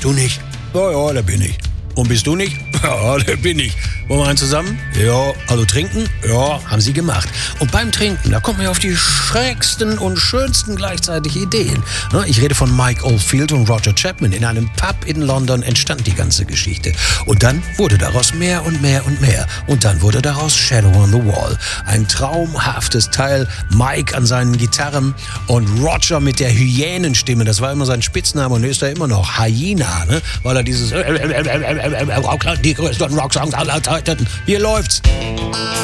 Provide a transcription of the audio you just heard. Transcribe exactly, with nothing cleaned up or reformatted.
Du nicht? Ja, ja, da bin ich. Und bist du nicht? Ja, der bin ich. Wollen wir einen zusammen? Ja. Also trinken? Ja, haben sie gemacht. Und beim Trinken, da kommt man ja auf die schrägsten und schönsten gleichzeitig Ideen. Ich rede von Mike Oldfield und Roger Chapman. In einem Pub in London entstand die ganze Geschichte. Und dann wurde daraus mehr und mehr und mehr. Und dann wurde daraus Shadow on the Wall. Ein traumhaftes Teil. Mike an seinen Gitarren und Roger mit der Hyänenstimme. Das war immer sein Spitzname und ist er immer noch. Hyena, ne? Weil er dieses die größten Rocksongs aller Zeiten. Hier läuft's.